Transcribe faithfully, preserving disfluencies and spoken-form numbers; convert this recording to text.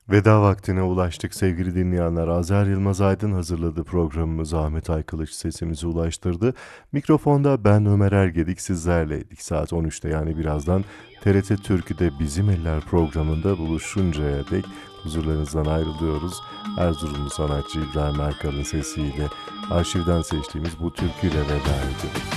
Veda vaktine ulaştık sevgili dinleyenler. Azer Yılmaz Aydın hazırladı programımızı. Ahmet Aykılıç sesimizi ulaştırdı. Mikrofonda ben Ömer Ergedik sizlerleydik. Saat on üçte yani birazdan T R T Türkü'de Bizim Eller programında buluşuncaya dek huzurlarınızdan ayrılıyoruz. Erzurumlu sanatçı İbrahim Erkal'ın sesiyle arşivden seçtiğimiz bu türküyle veda ediyoruz.